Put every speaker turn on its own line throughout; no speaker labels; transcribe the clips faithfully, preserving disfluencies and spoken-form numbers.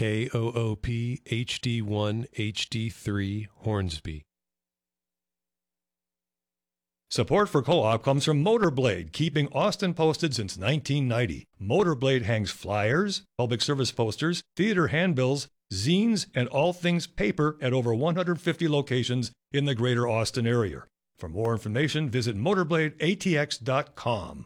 K O O P H D one H D three Hornsby.
Support for Co-op comes from Motorblade, keeping Austin posted since nineteen ninety. Motorblade hangs flyers, public service posters, theater handbills, zines, and all things paper at over one hundred fifty locations in the greater Austin area. For more information, visit motorblade A T X dot com.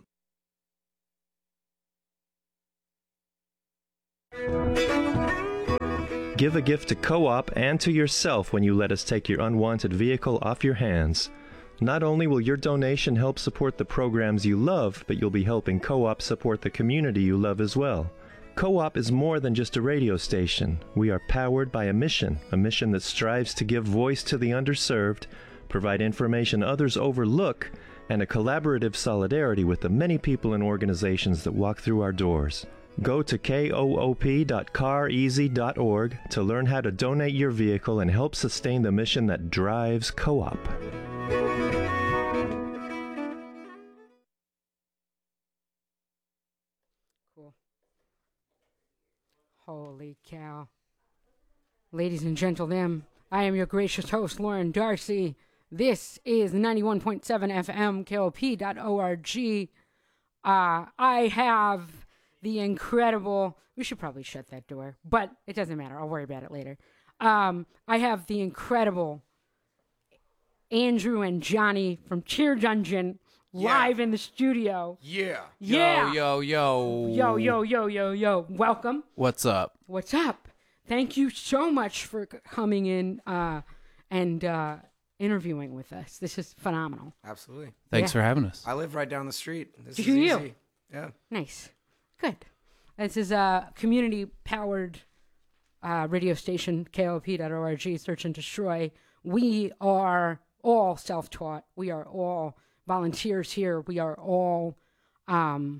Give a gift to Co-op and to yourself when you let us take your unwanted vehicle off your hands. Not only will your donation help support the programs you love, but you'll be helping Co-op support the community you love as well. Co-op is more than just a radio station. We are powered by a mission, a mission that strives to give voice to the underserved, provide information others overlook, and a collaborative solidarity with the many people and organizations that walk through our doors. Go to K O O P dot car easy dot org to learn how to donate your vehicle and help sustain the mission that drives Co-op.
Cool. Holy cow. Ladies and gentlemen, I am your gracious host, Lauren Darcy. This is ninety-one point seven F M, K O P dot org. Uh, I have the incredible... We should probably shut that door, but it doesn't matter. I'll worry about it later. Um, I have the incredible Andrew and Johnny from Cheer Dungeon live yeah. in the studio.
Yeah.
Yeah.
Yo, yo, yo.
Yo, yo, yo, yo, yo. Welcome.
What's up?
What's up? Thank you so much for coming in uh, and uh, interviewing with us. This is phenomenal.
Absolutely. Thanks yeah. for having us. I live right down the street. This
Do
is
you?
easy. Yeah.
Nice. Good. This is a community-powered uh, radio station, K O P dot org, Search and Destroy. We are all self-taught. We are all volunteers here. We are all um,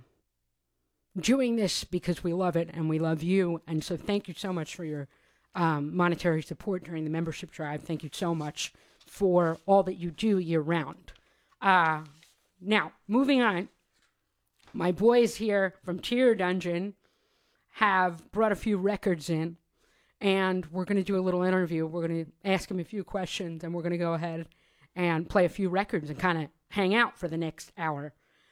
doing this because we love it and we love you. And so thank you so much for your um, monetary support during the membership drive. Thank you so much for all that you do year-round. Uh, now, moving on. My boys here from Cheer Dungeon have brought a few records in, and we're going to do a little interview. We're going to ask them a few questions, and we're going to go ahead and play a few records and kind of hang out for the next hour.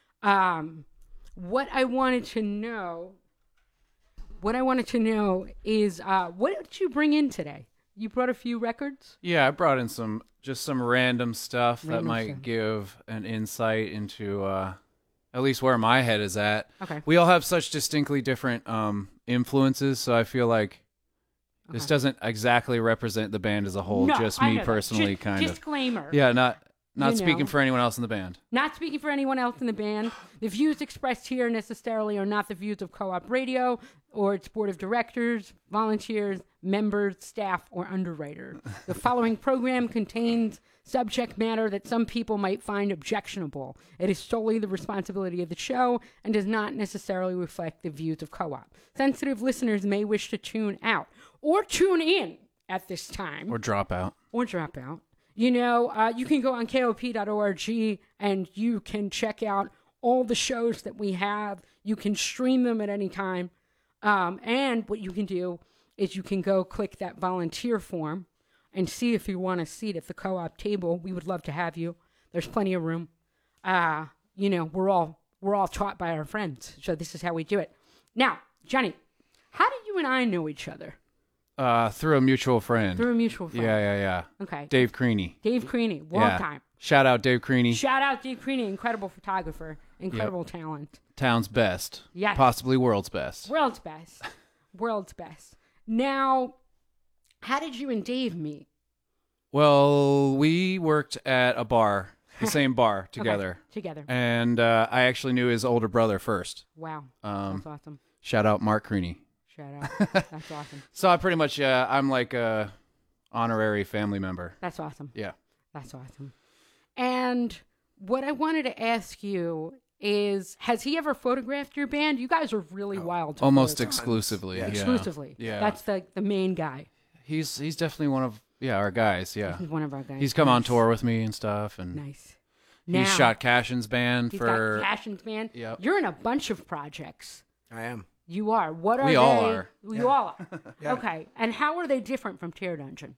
Um, what I wanted to know, what I wanted to know is, uh, what did you bring in today? You brought a few records?
Yeah, I brought in some, just some random stuff random that might
stuff. give
an insight into... Uh, At least where my head is at.
Okay.
We all have such distinctly different um, influences, so I feel like okay. this doesn't exactly represent the band as a whole.
No,
just
I
me
know
personally,
just,
kind of.
Disclaimer.
Yeah, not not
you
speaking
know.
for anyone else in the band.
Not speaking for anyone else in the band. The views expressed here necessarily are not the views of Co-op Radio or its board of directors, volunteers, members, staff, or underwriter. The following program contains subject matter that some people might find objectionable. It is solely the responsibility of the show and does not necessarily reflect the views of Co-op. Sensitive listeners may wish to tune out or tune in at this time.
Or drop out.
Or drop out. You know, uh, you can go on K O P dot org and you can check out all the shows that we have. You can stream them at any time. Um, and what you can do is you can go click that volunteer form and see if you want a seat at the co-op table. We would love to have you. There's plenty of room. Uh, you know, we're all we're all taught by our friends, so this is how we do it. Now, Johnny, how did you and I know each other?
Uh, through a mutual friend.
Through a mutual friend.
Yeah, yeah, yeah.
Okay.
Dave Creaney.
Dave Creaney, long
yeah.
time.
Shout out Dave Creaney.
Shout out Dave Creaney, incredible photographer, incredible
yep.
talent.
Town's best.
Yes.
Possibly world's best.
World's best. World's best. Now, how did you and Dave meet?
Well, we worked at a bar, the same bar, together.
Okay. Together.
And uh, I actually knew his older brother first.
Wow.
Um,
That's awesome.
Shout out Mark Creaney.
Shout out. That's awesome.
So I pretty much, uh, I'm like a honorary family member.
That's awesome.
Yeah.
That's awesome. And what I wanted to ask you is, has he ever photographed your band? You guys are really oh, wild.
Almost exclusively. Yeah.
Exclusively.
Yeah.
That's the, the main guy.
He's he's definitely one of, yeah, our guys. Yeah.
He's one of our guys.
He's come
nice.
on tour with me and stuff. And
nice.
Now, he's shot Cashin's band
he's
for...
got Cashin's band.
Yep.
You're in a bunch of projects.
I am.
You are. What are
We
they?
all are.
You all are.
Yeah.
Okay. And how are they different from Tear Dungeon?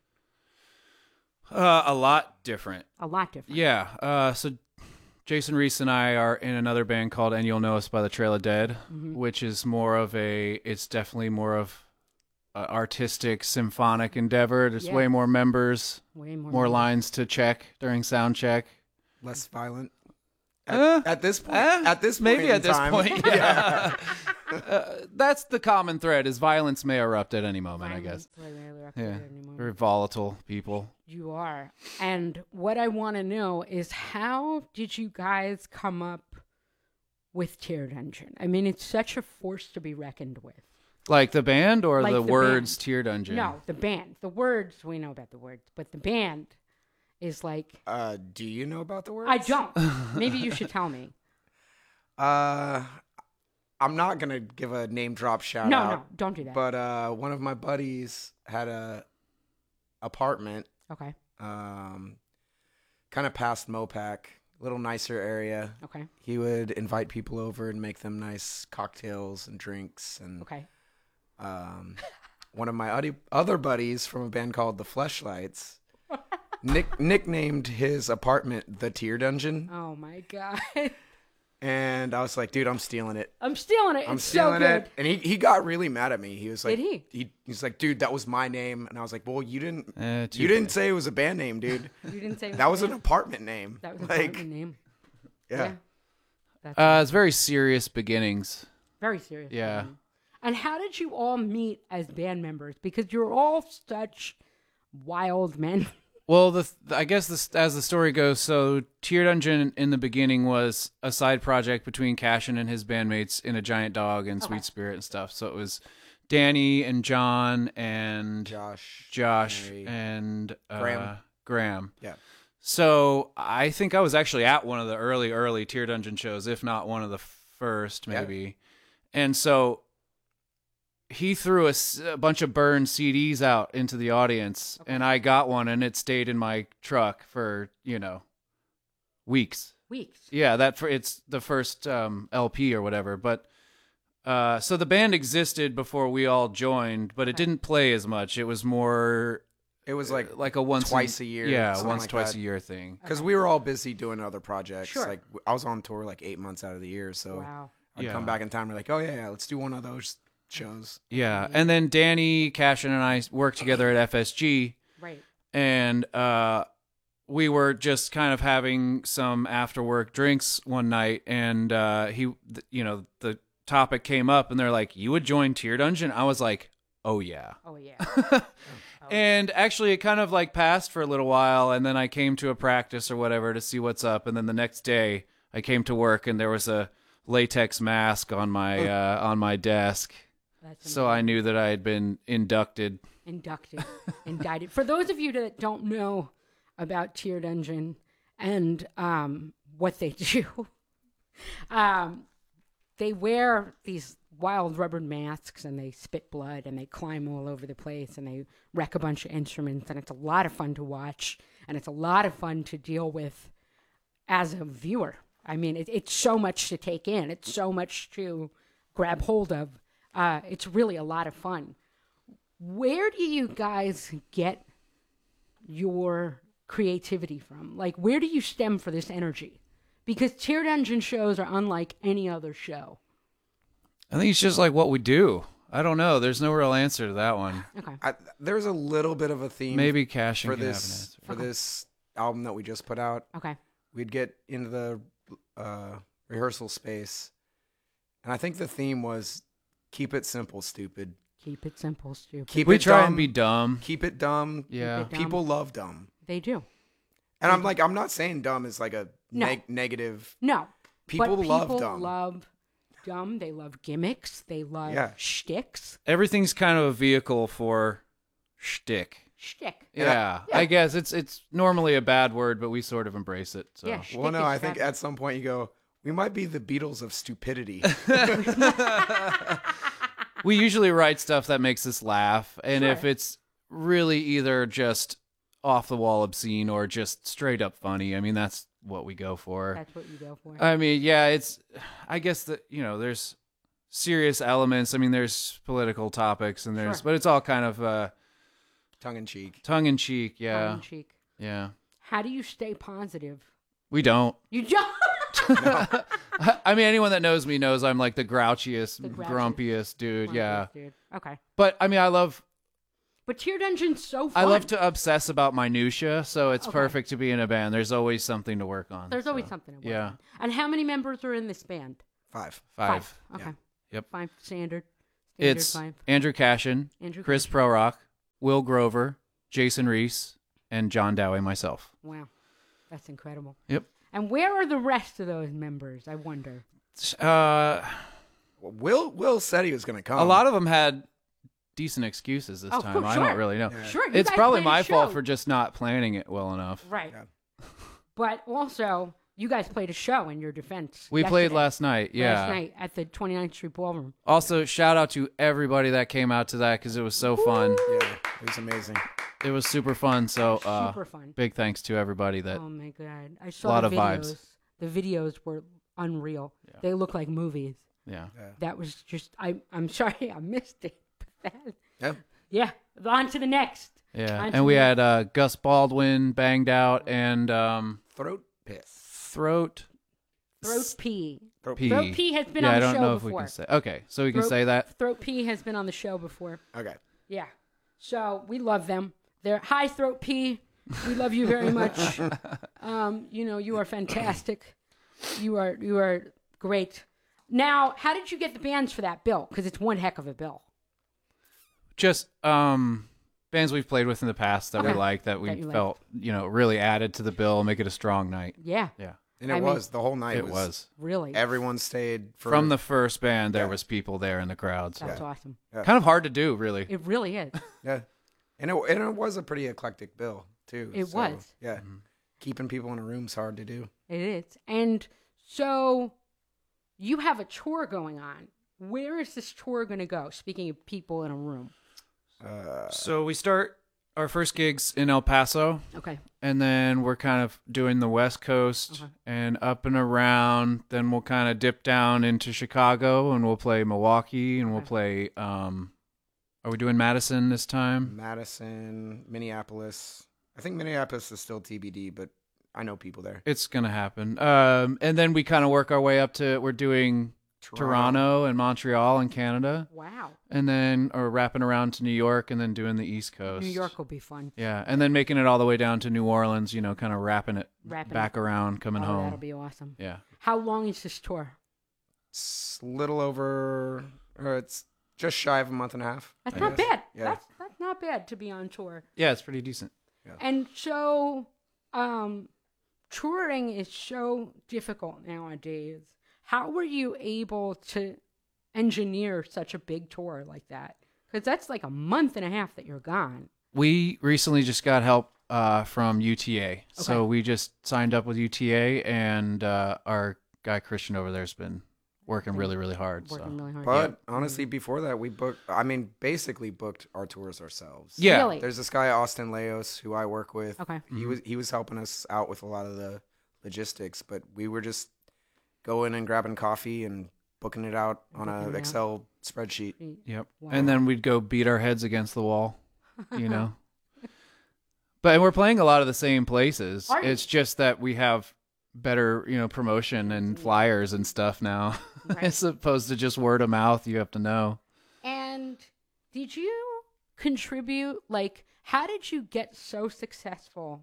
Uh, a lot different.
A lot different.
Yeah. Uh, so Jason Reese and I are in another band called And You'll Know Us by the Trail of Dead,
Mm-hmm.
which is more of a, it's definitely more of an artistic symphonic endeavor. There's
Yeah.
way more members,
Way more.
more
members.
lines to check during sound check.
Less violent. At,
Uh,
at this point,
Uh,
at this point
maybe
in
at this
time,
point, yeah. uh, that's the common thread: is violence may erupt at any moment. I guess.
Violence, like, really,
Yeah,
really anymore.
very volatile people.
You are. And what I want to know is how did you guys come up with Tear Dungeon? I mean, it's such a force to be reckoned with.
Like the band or
Like
the,
the
words
band.
Tear Dungeon?
No, the band. The words, we know about the words, but the band is like,
Uh, do you know about the words?
I don't. Maybe you should tell me.
Uh, I'm not gonna give a name drop shout
no,
out.
no, don't do that.
But uh, one of my buddies had a apartment,
okay,
um, kind of past Mopac, little nicer area.
okay,
He would invite people over and make them nice cocktails and drinks. And
okay.
um, one of my other other buddies from a band called the Fleshlights, nick nicknamed his apartment the Tear Dungeon.
Oh my God.
And I was like, dude, I'm stealing it.
I'm stealing it.
I'm
It's
stealing
so good.
it. And he, he got really mad at me. He was like,
Did he?
he? He's like, dude, that was my name. And I was like, well, you didn't.
Eh, too
you didn't
bad.
say it was a band name, dude.
You didn't say it
That was an
band.
apartment name.
That was an
like,
apartment name.
yeah.
That's
Uh, it's very serious beginnings.
very serious.
yeah.
man. And how did you all meet as band members? Because you're all such wild men.
Well, the I guess this, as the story goes, so Tear Dungeon in the beginning was a side project between Cashin and his bandmates in A Giant Dog and Sweet Spirit and stuff. So it was Danny and John and
Josh.
Josh
Mary.
and uh,
Graham.
Graham.
Yeah.
So I think I was actually at one of the early, early Tear Dungeon shows, if not one of the first,
Yeah.
maybe. And so he threw a, s- a bunch of burned C Ds out into the audience, and I got one, and it stayed in my truck for, you know, weeks.
Weeks.
Yeah, that for it's the first um, L P or whatever. But uh, so the band existed before we all joined, but it didn't play as much. It was more
It was like,
like a once
twice a year,
Yeah,
something
once
like
twice
that.
a year thing.
because we were all busy doing other projects.
Sure.
Like, I was on tour like eight months out of the year. So
Wow.
I'd
Yeah.
come back in time and be like, oh, yeah, yeah, let's do one of those shows.
Yeah, and then Danny, Cashin, and I worked together at F S G,
Right.
and uh, we were just kind of having some after work drinks one night, and uh, he, th- you know, the topic came up, and they're like, "You would join Tear Dungeon?" I was like, "Oh yeah."
Oh yeah.
And actually, it kind of like passed for a little while, and then I came to a practice or whatever to see what's up, and then the next day I came to work, and there was a latex mask on my uh, on my desk.
That's
So I knew that I had been inducted.
inducted, indicted. For those of you that don't know about Tear Dungeon and um, what they do, um, they wear these wild rubber masks and they spit blood and they climb all over the place and they wreck a bunch of instruments, and it's a lot of fun to watch, and it's a lot of fun to deal with as a viewer. I mean, it, it's so much to take in. It's so much to grab hold of. Uh, it's really a lot of fun. Where do you guys get your creativity from? Like, where do you stem for this energy? Because Tear Dungeon shows are unlike any other show.
I think it's just like what we do. I don't know. There's no real answer to that one.
Okay.
I, there's a little bit of a theme
Maybe Cashin
for
can have an
this
answer.
for this album that we just put out.
Okay.
We'd get into the uh, rehearsal space, and I think the theme was keep it simple, stupid.
Keep it simple, stupid.
Keep
We
it
try
dumb,
and be dumb.
Keep it dumb.
Yeah.
Keep it dumb.
People love dumb,
They do.
and I'm like, I'm not saying dumb is like a
No.
neg- negative.
No.
People
but
love
people
dumb.
love dumb. They love gimmicks. They love
Yeah.
shticks.
Everything's kind of a vehicle for shtick.
Shtick.
Yeah,
Yeah.
I guess it's it's normally a bad word, but we sort of embrace it. So.
Yeah, shtick
Well, no,
is
I think
fabulous.
at some point you go, we might be the Beatles of stupidity.
We usually write stuff that makes us laugh, and if
Sure.
it's really either just off the wall obscene or just straight up funny, I mean that's what we go for.
That's what you go for.
I mean, yeah, it's I guess that, you know, there's serious elements. I mean, there's political topics and there's,
Sure.
but it's all kind of uh,
Tongue in cheek.
tongue in cheek. Yeah,
Tongue in cheek.
yeah.
How do you stay positive?
We don't.
You don't.
I mean, anyone that knows me knows I'm like the grouchiest,
The grouchiest.
grumpiest dude. Yeah,
Dude. Okay.
but I mean, I love.
But Tear Dungeon's so fun.
I love to obsess about minutia, so it's
Okay.
perfect to be in a band. There's always something to work on.
There's
so,
always something to work
yeah.
on. And how many members are in this band?
Five.
Five.
Okay.
Yep.
Five. Standard. Standard
It's
five.
Andrew Cashin,
Andrew
Chris
Cashin.
Prorock, Will Grover, Jason Reese, and John Dowie, myself.
Wow. That's incredible.
Yep.
And where are the rest of those members? I wonder.
Uh,
Well, Will Will said he was going to come.
a lot of them had decent excuses this
Oh,
time.
cool,
I
sure.
don't really know.
Yeah.
Sure. you
It's
guys
probably
played a
my fault
show.
for just not planning it well enough.
Right.
Yeah.
But also, you guys played a show in your defense.
We played
yesterday.
last night. Yeah.
Last night at the twenty-ninth Street Ballroom.
Also, shout out to everybody that came out to that because it was so fun.
Yeah, it was amazing.
It was super fun. So, uh,
Super fun.
big thanks to everybody that.
Oh my god! I saw
lot
the
of
videos.
vibes.
The videos were unreal.
Yeah.
They look like movies.
Yeah.
That was just. I. I'm sorry, I missed it. But that,
Yeah.
yeah. On to the next.
Yeah.
On to
And we
the-
had uh, Gus Baldwin banged out and um,
Throat piss.
Throat
Throat P.
Throat
P.
Throat P has been
yeah,
on
I
the
don't
show
know if
before.
we can say. Okay, so we can
Throat-
say that.
Throat P has been on the show before.
Okay.
Yeah. So we love them. They're hi Throat P. We love you very much. um, you know, you are fantastic. You are you are great. Now, how did you get the bands for that bill? Because it's one heck of a bill.
Just um, bands we've played with in the past that we
Okay.
like that we
That you liked.
felt you know really added to the bill, make it a strong night.
Yeah,
Yeah,
And it
I mean-
was the whole night.
it was.
really.
Everyone stayed for
From the first band. There
Yeah.
was people there in the crowd. So.
That's awesome.
Kind of hard to do, really.
It really is.
yeah, and it and it was a pretty eclectic bill too.
It
so,
was.
Yeah, keeping people in a room's hard to do.
It is. And so you have a tour going on. Where is this tour going to go? Speaking of people in a room.
Uh,
So we start our first gigs in El Paso.
Okay.
And then we're kind of doing the West Coast
Okay.
and up and around. Then we'll kind of dip down into Chicago and we'll play Milwaukee and we'll
Okay.
play. Um, are we doing Madison this time?
Madison, Minneapolis. I think Minneapolis is still T B D, but I know people there.
It's gonna happen. Um, and then we kind of work our way up to we're doing Toronto and Montreal in Canada,
Wow.
and then or wrapping around to New York and then doing the East Coast.
New York will be fun.
Yeah, and then making it all the way down to New Orleans. You know, kind of wrapping it
Wrapping
back around, coming
Oh,
home.
that'll be awesome.
Yeah.
How long is this tour?
It's a little over, or it's just shy of a month and a half.
That's
I
not
guess.
bad.
Yeah.
That's that's not bad to be on tour.
Yeah, it's pretty decent.
And so, um, touring is so difficult nowadays. How were you able to engineer such a big tour like that? Because that's like a month and a half that you're gone.
We recently just got help uh, from U T A. So
Okay.
we just signed up with U T A, and uh, our guy Christian over there's been working really, really hard.
Working
So
really hard.
But honestly, before that, we booked. I mean, basically booked our tours ourselves.
yeah,
Really?
There's this guy Austin Leos who I work with.
Okay.
He was he was helping us out with a lot of the logistics, but we were just going and grabbing coffee and booking it out on
Booking it
a
out.
Excel spreadsheet.
yep.
Wow.
And then we'd go beat our heads against the wall, you know. But and we're playing a lot of the same places.
Are you?
It's just that we have better, you know, promotion and flyers and stuff now,
Right.
as opposed to just word of mouth. You have to know.
And did you contribute? Like, how did you get so successful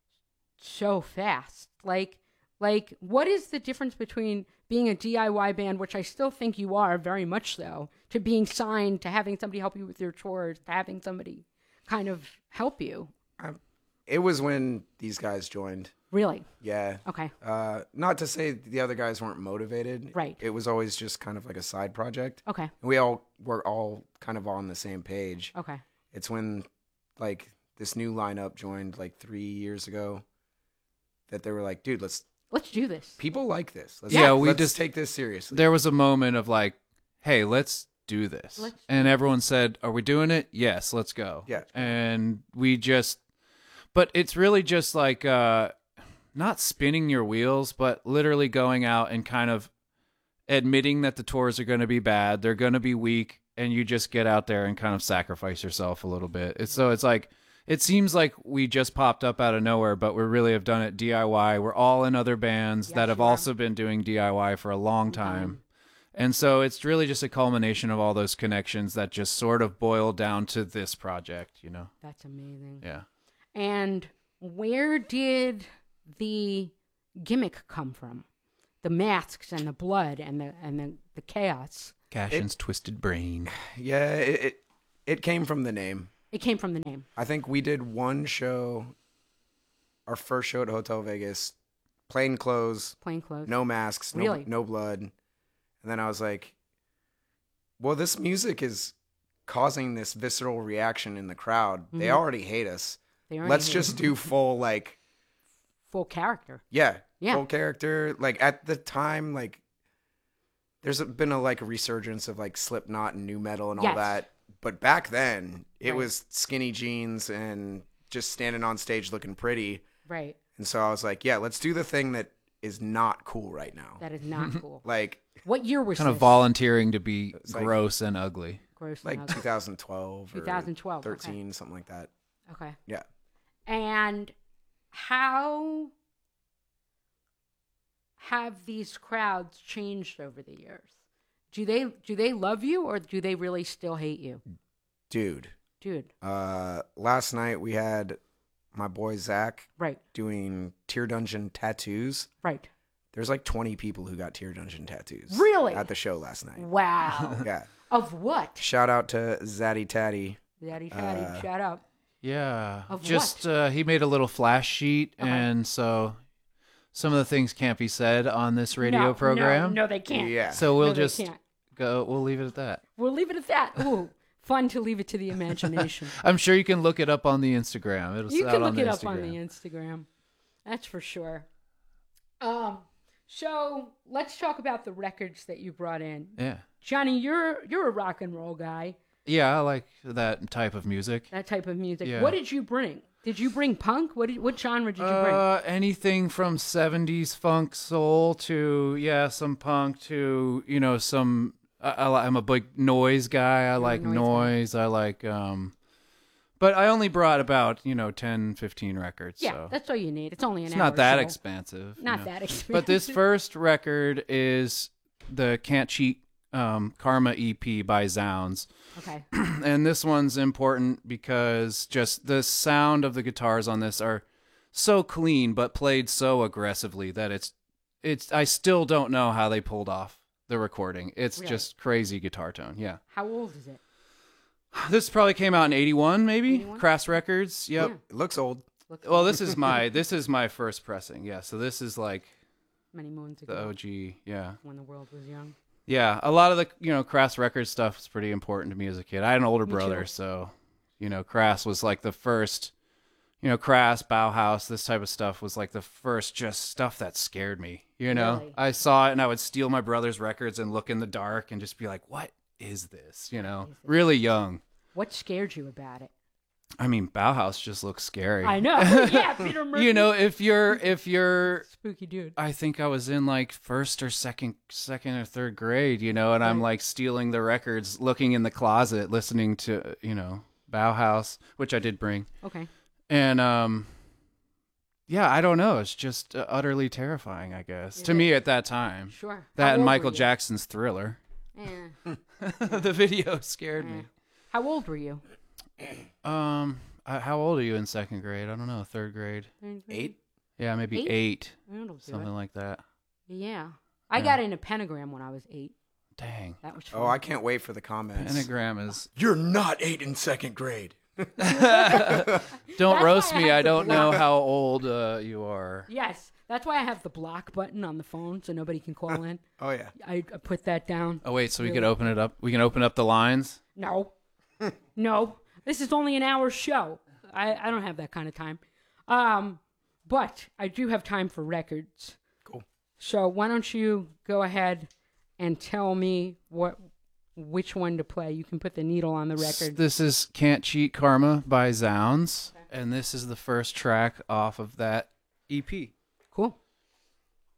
so fast? Like, like, what is the difference between being a D I Y band, which I still think you are very much so, to being signed, to having somebody help you with your tours, to having somebody kind of help you?
It was when these guys joined.
Really?
Yeah.
Okay.
Uh, not to say the other guys weren't motivated.
Right.
It was always just kind of like a side project.
Okay.
And we all were all kind of on the same page.
Okay.
It's when like this new lineup joined like three years ago that they were like, dude, let's
Let's do this.
people like this. Let's,
Yeah, we
let's
just-
take this seriously.
There was a moment of like, hey, let's do this.
Let's do
and everyone said, are we doing it? Yes, let's go.
Yeah.
And we just, but it's really just like, uh, not spinning your wheels, but literally going out and kind of admitting that the tours are going to be bad, they're going to be weak, and you just get out there and kind of sacrifice yourself a little bit. It's, so it's like, it seems like we just popped up out of nowhere, but we really have done it D I Y. We're all in other bands
Yes,
that have
you are.
also been doing D I Y for a long time. And so it's really just a culmination of all those connections that just sort of boil down to this project, you know?
That's amazing.
Yeah.
And where did the gimmick come from? The masks and the blood and the and the, the chaos.
Cashin's Twisted Brain.
Yeah, it, it it came from the name.
It came from the name.
I think we did one show, our first show at Hotel Vegas, plain clothes,
Plain clothes.
no masks, no,
Really?
no blood. And then I was like, well, this music is causing this visceral reaction in the crowd. They
Mhm.
already hate us.
They already
Let's
hate
just do full, like,
full character.
yeah,
Yeah.
full character. Like, at the time, like, there's been a, like, a resurgence of, like, Slipknot and new metal and all
Yes.
that. But back then, it
Right.
was skinny jeans and just standing on stage looking pretty.
Right.
And so I was like, yeah, let's do the thing that is not cool right now.
That is not cool.
Like,
What year was
Kind of
this?
volunteering to be
It's like-
gross and ugly.
Gross.
like
and
two
ugly.
thousand twelve or
twenty twelve. okay.
thirteen, something like that.
Okay.
Yeah.
And how have these crowds changed over the years? Do they do they love you or do they really still hate you?
Dude,
Dude,
uh, last night we had my boy Zach
right,
doing Tear Dungeon tattoos.
right.
There's like twenty people who got Tear Dungeon tattoos.
Really?
At the show last night.
Wow.
Yeah.
Of what?
Shout out to Zaddy Tatty.
Daddy Fatty,
Uh,
shout out.
Yeah.
Of
Just
what?
uh, he made a little flash sheet,
Okay.
and so some of the things can't be said on this radio
no,
program.
No, no, they can't.
Yeah.
So we'll
No, they
just
can't.
go. We'll leave it at that.
We'll leave it at that. Ooh, fun to leave it to the imagination.
I'm sure you can look it up on the Instagram. It'll
You
out
can
on
look
the
it up
Instagram.
on the Instagram. That's for sure. Um, so let's talk about the records that you brought in.
Yeah.
Johnny, you're you're a rock and roll guy.
Yeah, I like that type of music.
That type of music.
Yeah.
What did you bring? Did you bring punk? What did, what genre did you bring?
Uh, anything from seventies funk soul to yeah, some punk to you know some. I, I, li- I'm a big noise guy. I like
noise
noise.
guy.
I like um, but I only brought about you know ten, fifteen records.
Yeah,
so.
that's all you need. It's only an
It's
hour
not that
show.
expensive. you
Not
know.
that expensive.
But this first record is the Can't Cheat um, Karma E P by Zounds.
Okay.
And this one's important because just the sound of the guitars on this are so clean but played so aggressively that it's it's I still don't know how they pulled off the recording. It's
Really?
just crazy guitar tone. Yeah.
How old is it?
This probably came out in eighty-one maybe.
eighty-one?
Crass Records. Yep.
Yeah.
It looks old.
Looks
Well, this is my this is my first pressing. Yeah. So this is like
many moons
the
ago
O G. Yeah.
when the world was young.
Yeah, a lot of the you know Crass Records stuff is pretty important to me as a kid. I had an older
Me
brother,
too.
so you know Crass was like the first, you know Crass, Bauhaus, this type of stuff was like the first just stuff that scared me. You know,
Really?
I saw it and I would steal my brother's records and look in the dark and just be like, "What is this?" You know,
is this?
really young.
What scared you about it?
I mean, Bauhaus just looks scary.
I know. Yeah, Peter Murphy.
You know, if you're if you're
spooky dude.
I think I was in like first or second, second or third grade, you know, and I'm
Right.
like stealing the records, looking in the closet, listening to, you know, Bauhaus, which I did bring,
Okay.
and um, yeah, I don't know, it's just uh, utterly terrifying, I guess,
Is
to
it?
me at that time.
Sure. How
That and
old
Michael
were you?
Jackson's Thriller.
Eh,
The video scared
eh.
me.
How old were you?
Um, uh, how old are you in second grade? I don't know, third grade.
Eight?
Yeah, maybe
Eight?
eight,
That'll do
something
it.
like that.
Yeah. I
Yeah.
got into pentagram when I was eight.
Dang,
That was fun.
Oh, I can't wait for the comments.
pentagram is.
You're not eight in second grade.
Don't
That's
roast
why I
me.
have
I
the
don't know
block.
how old uh, you are.
Yes. That's why I have the block button on the phone so nobody can call in.
Oh, yeah.
I, I put that down.
Oh wait, so we could
Really?
open it up. We can open up the lines.
No. No. This is only an hour show. I, I don't have that kind of time. Um, but I do have time for records.
Cool.
So why don't you go ahead and tell me what which one to play? You can put the needle on the record.
This is "Can't Cheat Karma" by Zounds, and this is the first track off of that E P.
Cool.